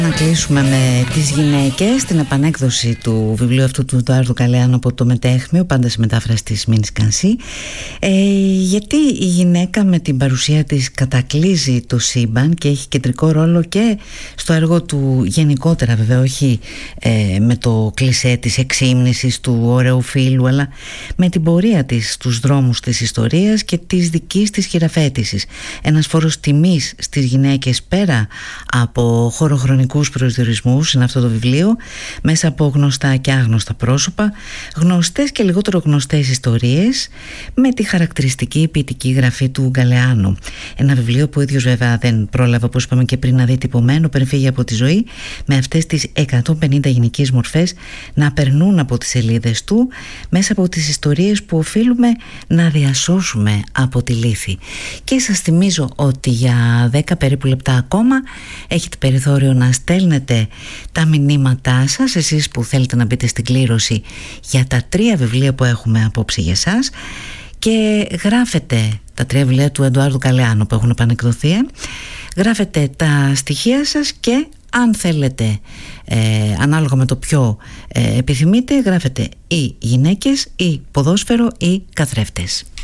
Να κλείσουμε με τις γυναίκες, την επανέκδοση του βιβλίου αυτού του Εντουάρδου Γκαλεάνου από το Μετέχμιο, πάντα σε μετάφραση της Μίνης Κανσή, γιατί η γυναίκα με την παρουσία της κατακλείζει το σύμπαν και έχει κεντρικό ρόλο και στο έργο του γενικότερα, βέβαια όχι με το κλισέ της εξύμνησης του ωραίου φίλου, αλλά με την πορεία της στους δρόμους της ιστορίας και της δικής της χειραφέτησης. Ένας φόρος τιμής στις γυναίκες πέρα από χωροχρονικούς προσδιορισμούς είναι αυτό το βιβλίο, μέσα από γνωστά και άγνωστα πρόσωπα, γνωστές και λιγότερο γνωστές ιστορίες, με τη χαρακτηριστική ποιητική γραφή του Γκαλεάνου. Ένα βιβλίο που ο ίδιος βέβαια δεν πρόλαβε, όπως είπαμε και πριν, να δει τυπωμένο πριν φύγει από τη ζωή, με αυτές τις 150 γυναικείες μορφές να περνούν από τις σελίδες του, μέσα από τις ιστορίες που οφείλουμε να διασώσουμε από τη λύθη. Και σας θυμίζω ότι για 10 περίπου λεπτά ακόμα έχετε περιθώριο να στέλνετε τα μηνύματά σας, εσείς που θέλετε να μπείτε στην κλήρωση για τα 3 βιβλία που έχουμε απόψε για εσάς, και γράφετε τα 3 βιβλία του Εντουάρδου Γκαλεάνου που έχουν επανεκδοθεί, γράφετε τα στοιχεία σας και αν θέλετε, ανάλογα με το ποιο επιθυμείτε, γράφετε ή γυναίκες ή ποδόσφαιρο ή καθρέφτες.